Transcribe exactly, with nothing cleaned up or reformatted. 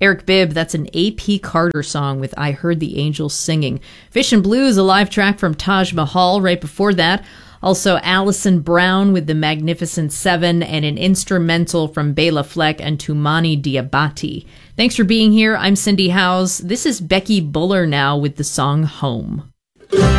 Eric Bibb, that's an A P Carter song with I Heard the Angels Singing. Fish and Blues, a live track from Taj Mahal right before that. Also, Alison Brown with the Magnificent Seven and an instrumental from Bela Fleck and Toumani Diabate. Thanks for being here. I'm Cindy Howes. This is Becky Buller now with the song Home.